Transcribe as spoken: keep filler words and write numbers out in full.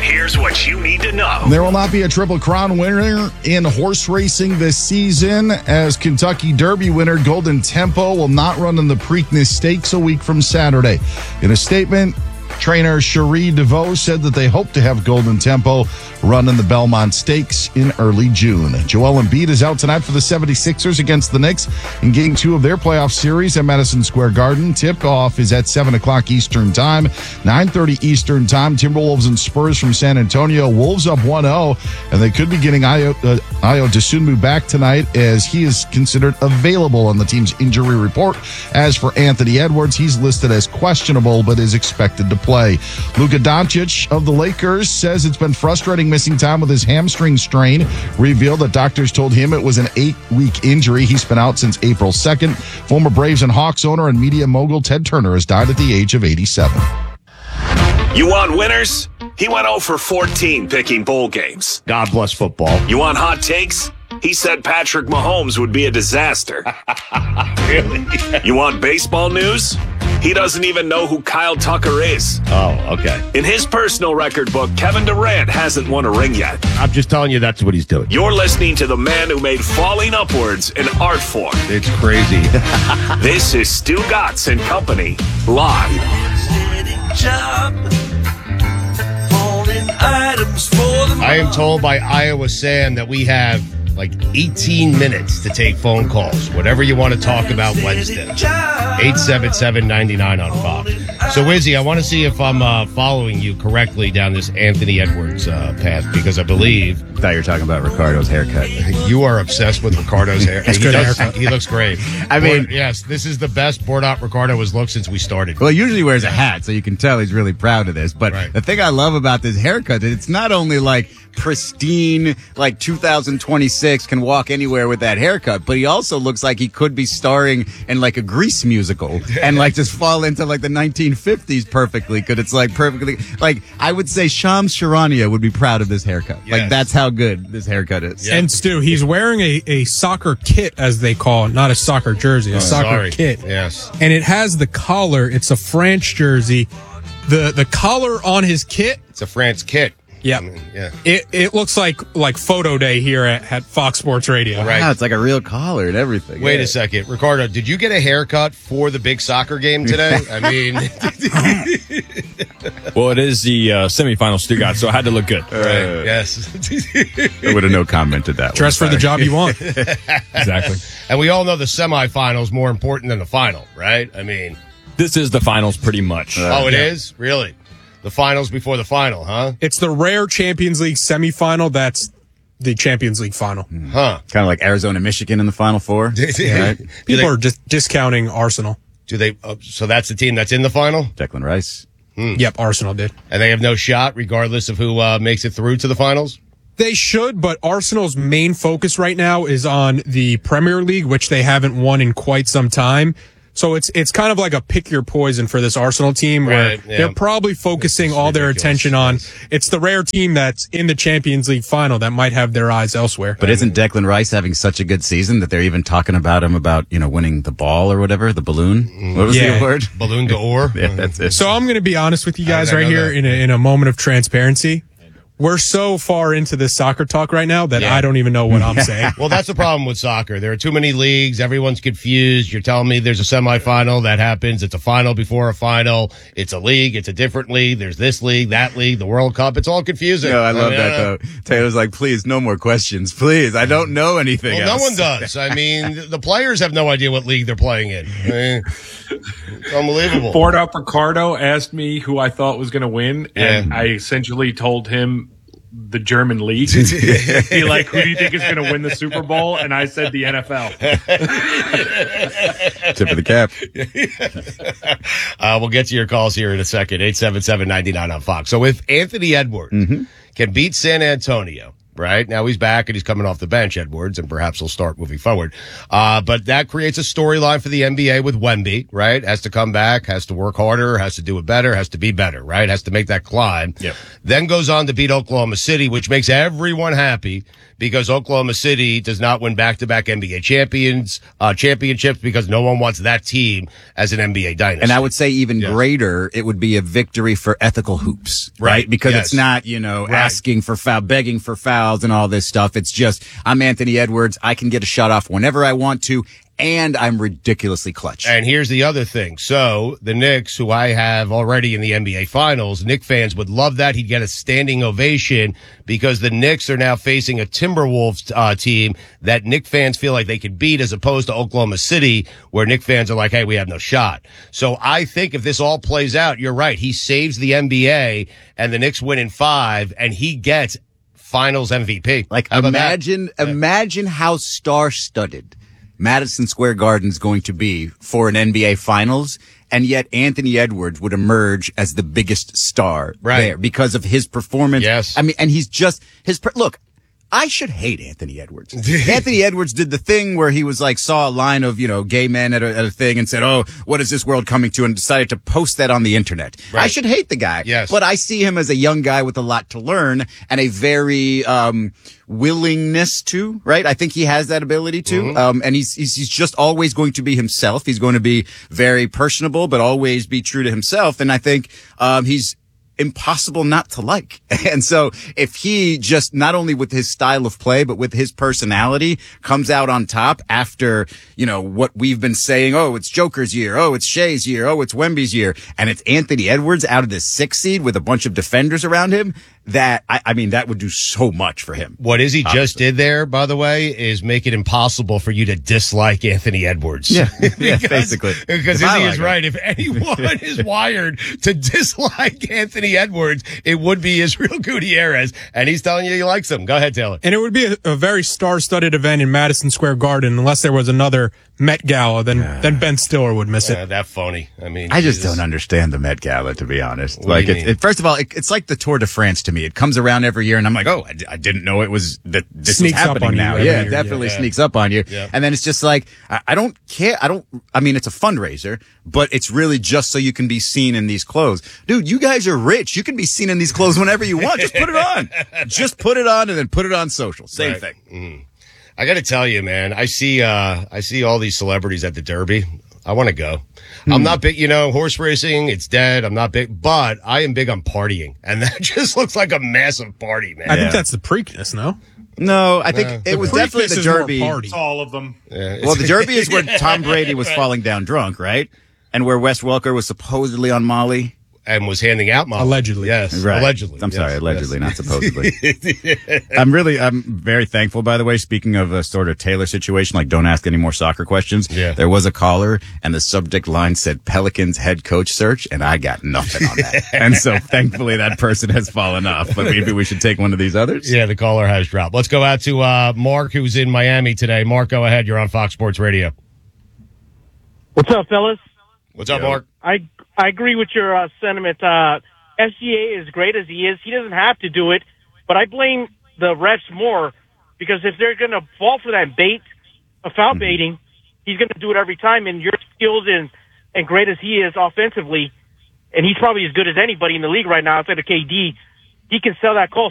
here's what you need to know. There will not be a Triple Crown winner in horse racing this season, as Kentucky Derby winner Golden Tempo will not run in the Preakness Stakes a week from Saturday. In a statement, trainer Cherie DeVoe said that they hope to have Golden Tempo run in the Belmont Stakes in early June. Joel Embiid is out tonight for the seventy-sixers against the Knicks in Game two of their playoff series at Madison Square Garden. Tip-off is at seven o'clock Eastern Time, nine thirty Eastern Time. Timberwolves and Spurs from San Antonio. Wolves up one oh, and they could be getting Ayo, uh, Ayo Dosunmu back tonight, as he is considered available on the team's injury report. As for Anthony Edwards, he's listed as questionable but is expected to play. Luka Doncic of the Lakers says it's been frustrating missing time with his hamstring strain. Revealed that doctors told him it was an eight-week injury. He's been out since April second. Former Braves and Hawks owner and media mogul Ted Turner has died at the age of eighty-seven. You want winners? He went oh for fourteen picking bowl games. God bless football. You want hot takes? He said Patrick Mahomes would be a disaster. Really? You want baseball news? He doesn't even know who Kyle Tucker is. Oh, okay. In his personal record book, Kevin Durant hasn't won a ring yet. I'm just telling you that's what he's doing. You're listening to the man who made falling upwards an art form. It's crazy. This is Stu Gatz and Company, live. I am told by Iowa Sam that we have like eighteen minutes to take phone calls. Whatever you want to talk about Wednesday. eight seven seven, nine nine on Fox. So, Izzy, I want to see if I'm uh, following you correctly down this Anthony Edwards uh, path, because I believe... I thought you were talking about Ricardo's haircut. You are obsessed with Ricardo's hair. That's he, good does, haircut. He looks great. I mean... Bord- yes, this is the best Bordat Ricardo has looked since we started. Well, he usually wears a hat, so you can tell he's really proud of this. But Right. the thing I love about this haircut is it's not only like pristine, like two thousand twenty-six, can walk anywhere with that haircut, but he also looks like he could be starring in like a Grease musical and like just fall into like the nineteen fifties perfectly, because it's like perfectly, like I would say Shams Charania would be proud of this haircut. Yes. Like that's how good this haircut is. And Stu, he's wearing a, a soccer kit, as they call it, not a soccer jersey, a Oh, soccer sorry. kit. Yes. And it has the collar. It's a France jersey. The the collar on his kit. It's a France kit. Yeah. I mean, yeah. It it looks like like photo day here at, at Fox Sports Radio. Right. Wow, it's like a real collar and everything. Wait Yeah. a second. Ricardo, did you get a haircut for the big soccer game today? I mean... Well, it is the uh, semifinal, Stu got, so I had to look good. Right. Yes. I would have no commented that. Dress one. for the job you want. Exactly. And we all know the semifinal is more important than the final, right? I mean... This is the finals pretty much. oh, it is? Really? The finals before the final, huh? It's the rare Champions League semifinal. That's the Champions League final. Huh. Kind of like Arizona, Michigan in the Final Four. Right? Do People they, are just discounting Arsenal. do they uh, so that's the team that's in the final? Declan Rice. Yep, Arsenal did. And they have no shot regardless of who uh, makes it through to the finals? They should, but Arsenal's main focus right now is on the Premier League, which they haven't won in quite some time. So it's it's kind of like a pick your poison for this Arsenal team, where Right, yeah. they're probably focusing all their ridiculous. attention on. It's the rare team that's in the Champions League final that might have their eyes elsewhere. But isn't Declan Rice having such a good season that they're even talking about him about, you know, winning the ball or whatever, the balloon? What was Yeah. the award? Balloon d'Or? Yeah, that's it. So I'm going to be honest with you guys How did I right know here that? in a, in a moment of transparency. We're so far into this soccer talk right now that Yeah. I don't even know what I'm saying. Well, that's the problem with soccer. There are too many leagues. Everyone's confused. You're telling me there's a semifinal that happens. It's a final before a final. It's a league. It's a different league. There's this league, that league, the World Cup. It's all confusing. No, I love mean, that uh, though. Taylor's like, please, no more questions, please. I don't know anything Well, else. no one does. I mean, the players have no idea what league they're playing in. I mean, it's unbelievable. Board up Ricardo asked me who I thought was going to win, and Yeah. I essentially told him the German league. He like, who do you think is going to win the Super Bowl? And I said the N F L. Tip of the cap. Uh, we'll get to your calls here in a second. eight seven seven, nine nine on Fox. So if Anthony Edwards can beat San Antonio, right? Now he's back and he's coming off the bench, Edwards, and perhaps he'll start moving forward. Uh, but that creates a storyline for the N B A with Wemby, right? Has to come back, has to work harder, has to do it better, has to be better, right? Has to make that climb. Yep. Then goes on to beat Oklahoma City, which makes everyone happy because Oklahoma City does not win back-to-back N B A champions uh, championships because no one wants that team as an N B A dynasty. And I would say even Yes. greater, it would be a victory for ethical hoops, right? Right. Because Yes. it's not, you know, Right. asking for foul, begging for fouls and all this stuff. It's just, I'm Anthony Edwards. I can get a shot off whenever I want to, and I'm ridiculously clutch. And here's the other thing. So the Knicks, who I have already in the N B A Finals, Knicks fans would love that. He'd get a standing ovation because the Knicks are now facing a Timberwolves uh, team that Knicks fans feel like they could beat, as opposed to Oklahoma City, where Knicks fans are like, hey, we have no shot. So I think if this all plays out, you're right. He saves the N B A and the Knicks win in five, and he gets Finals M V P. Like, How about that? imagine, imagine how star-studded Madison Square Garden's going to be for an N B A Finals, and yet Anthony Edwards would emerge as the biggest star Right. there because of his performance. Yes. I mean, and he's just his per- look. I should hate Anthony Edwards. Anthony Edwards did the thing where he was like, saw a line of, you know, gay men at a, at a thing and said, oh, what is this world coming to? And decided to post that on the internet. Right. I should hate the guy. Yes. But I see him as a young guy with a lot to learn and a very, um, willingness to, right? I think he has that ability to. Mm-hmm. Um, and he's, he's, he's just always going to be himself. He's going to be very personable, but always be true to himself. And I think, um, he's, impossible not to like. And so if he just not only with his style of play, but with his personality comes out on top after, you know, what we've been saying, oh, it's Joker's year. Oh, it's Shea's year. Oh, it's Wemby's year. And it's Anthony Edwards out of the sixth seed with a bunch of defenders around him. That, I, I mean, that would do so much for him. What Izzy just did there, by the way, is make it impossible for you to dislike Anthony Edwards. Yeah, because, yeah, basically. Because If I Izzy like is him. right. If anyone is wired to dislike Anthony Edwards, it would be Israel Gutierrez. And he's telling you he likes him. Go ahead, Taylor. And it would be a, a very star-studded event in Madison Square Garden unless there was another Met Gala. Then then Ben Stiller would miss it. Uh, that phony. I mean, I just Jesus. don't understand the Met Gala, to be honest. What like, do you it, mean? it, first of all, it, it's like the Tour de France to me. It comes around every year, and I'm like, oh, I, d- I didn't know it was that this Sneaks is up happening on you now. every Yeah, year, definitely yeah. sneaks up on you. Yeah. And then it's just like, I, I don't care. I don't. I mean, it's a fundraiser, but it's really just so you can be seen in these clothes, dude. You guys are rich. You can be seen in these clothes whenever you want. Just put it on. Just put it on, and then put it on social. Same Right. thing. Mm-hmm. I got to tell you, man. I see. Uh, I see all these celebrities at the Derby. I want to go. I'm not big, you know, horse racing, it's dead. I'm not big, but I am big on partying. And that just looks like a massive party, man. I Yeah. think that's the Preakness, no? No, I think it was Preakness definitely the is more Derby. party. It's all of them. Well, the Derby is where Tom Brady was falling down drunk, right? And where Wes Welker was supposedly on Molly. And was handing out money. Allegedly. Yes. Right. Allegedly. I'm Yes, sorry, allegedly, yes. not supposedly. I'm really, I'm very thankful, by the way, speaking of a sort of Taylor situation, like don't ask any more soccer questions. Yeah. There was a caller and the subject line said Pelicans head coach search, and I got nothing on that. And so thankfully that person has fallen off, but maybe we should take one of these others. Yeah, the caller has dropped. Let's go out to uh, Mark, who's in Miami today. Mark, go ahead. You're on Fox Sports Radio. What's up, fellas? What's up, Mark? I I agree with your uh, sentiment. Uh, S G A, as great as he is, he doesn't have to do it, but I blame the refs more because if they're going to fall for that bait, a foul Mm-hmm. baiting, he's going to do it every time. And your skills and and great as he is offensively, and he's probably as good as anybody in the league right now outside of K D, he can sell that call